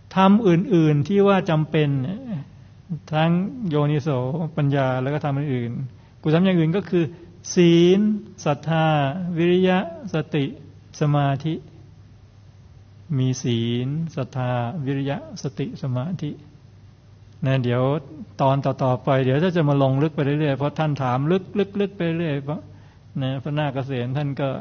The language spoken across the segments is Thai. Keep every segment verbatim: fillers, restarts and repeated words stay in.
ทำอื่นๆที่ว่าจำเป็นทั้งโยนิโสปัญญาแล้วก็ทำอื่นๆกุศลอย่างอื่นก็คือศีลศรัทธาวิริยะสติสมาธิมีศีลศรัทธาวิริยะสติสมาธินะเดี๋ยวตอนต่อๆไปเดี๋ยวถ้าจะมาลงลึกไปเรื่อยๆเพราะท่านถามลึกลึกลึกไปเรื่อยเพราะนะพระนาคเษนท่านก็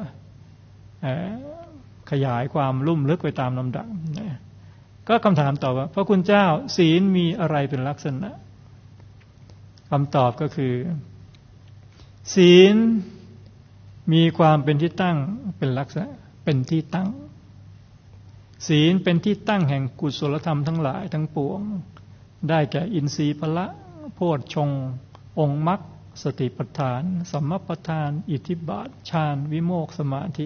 ขยายความลุ่มลึกไปตามลำดับนะก็คำถามต่อว่าพระคุณเจ้าศีลมีอะไรเป็นลักษณะคำตอบก็คือศีลมีความเป็นที่ตั้งเป็นลักษณะเป็นที่ตั้งศีลเป็นที่ตั้งแห่งกุศลธรรมทั้งหลายทั้งปวงได้แก่อินทรีย์พละโพชฌงค์องค์มรรคสติปัฏฐานสัมมัปปทานอิทธิบาทฌานวิโมกข์สมาธิ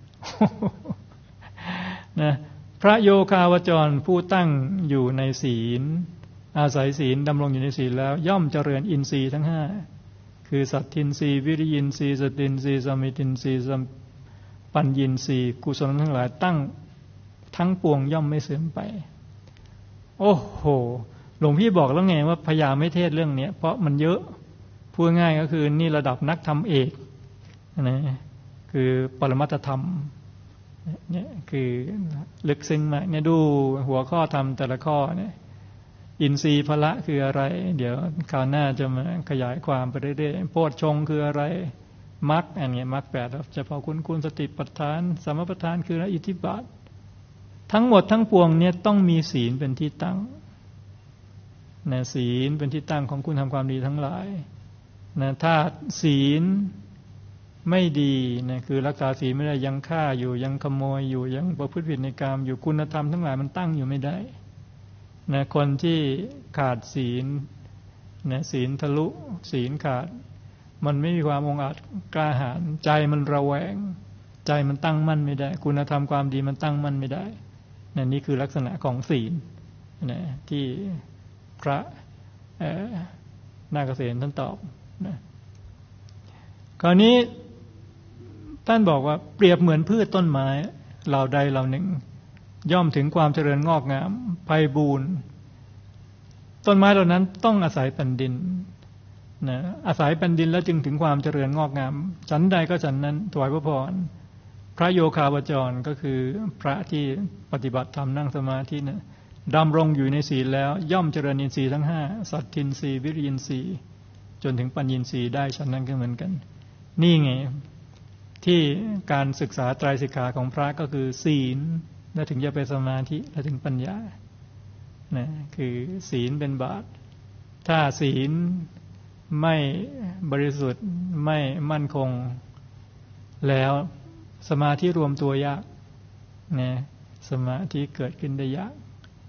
นะพระโยคาวจรผู้ตั้งอยู่ในศีลอาศัยศีลดำรงอยู่ในศีลแล้วย่อมเจริญอินทรีย์ทั้งห้าคือสัตทินทรีย์วิริยินทรีย์สตินทรีย์สมิตินทรีย์ปัญญินทรีย์กุศลทั้งหลายตั้งทั้งปวงย่อมไม่เสื่อมไปโอ้โหหลวงพี่บอกแล้วไงว่าพยายามไม่เทศเรื่องนี้เพราะมันเยอะพูดง่ายก็คือนี่ระดับนักธรรมเอกนะคือปรมัตถธรรมเนี่ยคือลึกซึ้งมากเนี่ยดูหัวข้อธรรมแต่ละข้อเนี่ยอินทรีย์พละคืออะไรเดี๋ยวคราวหน้าจะมาขยายความไปเรื่อยๆโพชฌงค์คืออะไรมรรคอันนี้มรรคแปดเฉพาะคุณคุณสติปัฏฐานสัมมาปัฏฐานคืออะไรอิทธิบาททั้งหมดทั้งปวงเนี่ยต้องมีศีลเป็นที่ตั้งนะศีลเป็นที่ตั้งของคุณทำความดีทั้งหลายนะถ้าศีลไม่ดีนะคือรักษาศีลไม่ได้ยังฆ่าอยู่ยังขโมยอยู่ยังประพฤติผิดในกามอยู่คุณธรรมทั้งหลายมันตั้งอยู่ไม่ได้นะคนที่ขาดศีลนะศีลทะลุศีลขาดมันไม่มีความองอาจกล้าหาญใจมันระแวงใจมันตั้งมั่นไม่ได้คุณธรรมความดีมันตั้งมั่นไม่ได้นะนี่คือลักษณะของศีลนะที่พระนาคเษนท่านตอบนะคราวนี้ท่านบอกว่าเปรียบเหมือนพืชต้นไม้เหล่าใดเหล่าหนึ่งย่อมถึงความเจริญงอกงามไพบูรณ์ต้นไม้เหล่านั้นต้องอาศัยแผ่นดินนะอาศัยแผ่นดินแล้วจึงถึงความเจริญงอกงามฉันใดก็ฉันนั้นถวายพระพรพระโยคาวจรก็คือพระที่ปฏิบัติธรรมนั่งสมาธินะดำรงอยู่ในศีลแล้วย่อมเจริญอินทรีย์ทั้งห้าสัตทินทรีย์วิริยินทรีย์จนถึงปัญญินทรีย์ได้ฉันนั้นก็เหมือนกันนี่ไงที่การศึกษาไตรสิกขาของพระก็คือศีลแล้วถึงจะไปสมาธิแล้วถึงปัญญานะคือศีลเป็นบาตรถ้าศีลไม่บริสุทธิ์ไม่มั่นคงแล้วสมาธิรวมตัวยากนะสมาธิเกิดขึ้นได้ยาก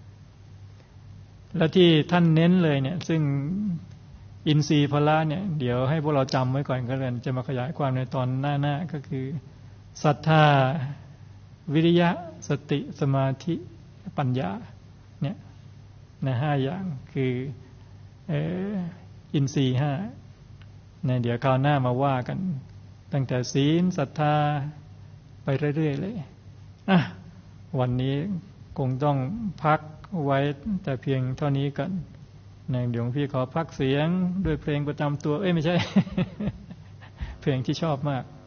แล้วที่ท่านเน้นเลยเนี่ยซึ่งอินทรีย์พละเนี่ยเดี๋ยวให้พวกเราจำไว้ก่อนก็แล้วจะมาขยายความในตอนหน้าๆก็คือศรัทธาวิริยะสติสมาธิปัญญาเนี่ยในห้าอย่างคือเอ่ออินทรีย์ห้าเนี่ยเดี๋ยวคราวหน้ามาว่ากันตั้งแต่ศีลศรัทธาไปเรื่อยๆเลยอ่ะวันนี้คงต้องพักไว้แต่เพียงเท่านี้ก่อนนะเดี๋ยวพี่ขอพักเสียงด้วยเพลงประจำตัวเอ้ยไม่ใช่ เพลงที่ชอบมาก